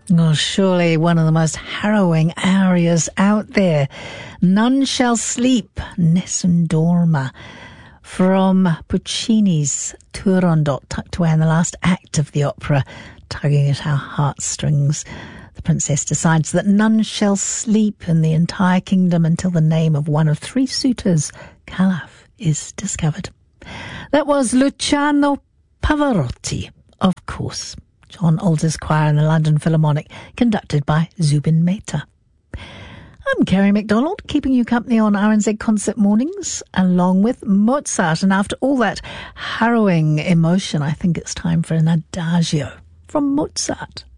Oh, surely one of the most harrowing arias out there. None Shall Sleep, Nessun Dorma, from Puccini's Turandot, tucked away in the last act of the opera, tugging at our heartstrings. The princess decides that none shall sleep in the entire kingdom until the name of one of 3 suitors, Calaf, is discovered. That was Luciano Pavarotti, of course. John Alters Choir in the London Philharmonic, conducted by Zubin Mehta. I'm Kerry MacDonald, keeping you company on RNZ Concert Mornings, along with Mozart. And after all that harrowing emotion, I think it's time for an adagio from Mozart.